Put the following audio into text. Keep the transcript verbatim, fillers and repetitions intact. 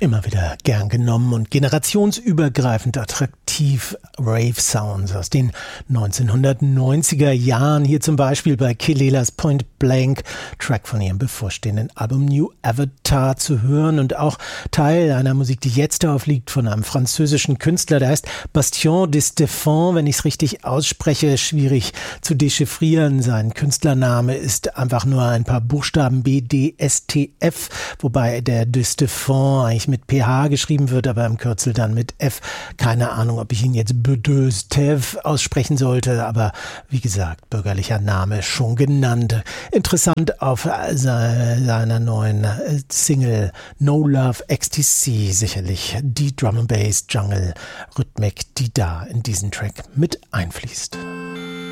Immer wieder gern genommen und generationsübergreifend attraktiv Rave-Sounds aus den neunzehnhundertneunziger Jahren. Hier zum Beispiel bei Kelelas Point Blank, Track von ihrem bevorstehenden Album New Avatar zu hören und auch Teil einer Musik, die jetzt aufliegt, von einem französischen Künstler, der heißt Bastien de Stéphane, wenn ich es richtig ausspreche, schwierig zu dechiffrieren. Sein Künstlername ist einfach nur ein paar Buchstaben B D S T F, wobei der de Stéphane eigentlich mit P H geschrieben wird, aber im Kürzel dann mit F. Keine Ahnung, ob ich ihn jetzt Bedeustev aussprechen sollte, aber wie gesagt, bürgerlicher Name schon genannt. Interessant auf seiner neuen Single No Love Ecstasy sicherlich die Drum and Bass Jungle Rhythmik, die da in diesen Track mit einfließt.